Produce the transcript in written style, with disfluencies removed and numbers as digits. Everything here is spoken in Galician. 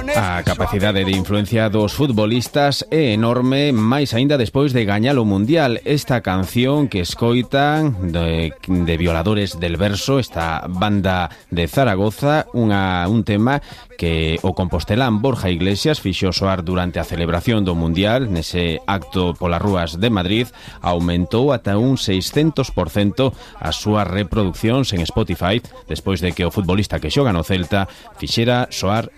A capacidade de influencia dos futbolistas é enorme, máis aínda despois de gañar o Mundial. Esta canción que escoitan de Violadores del Verso, esta banda de Zaragoza, un tema que o compostelán Borja Iglesias fixo soar durante a celebración do Mundial. Nese acto polas rúas de Madrid aumentou ata un 600% as súas reproduccións en Spotify despois de que o futbolista que xoga no Celta fixera soar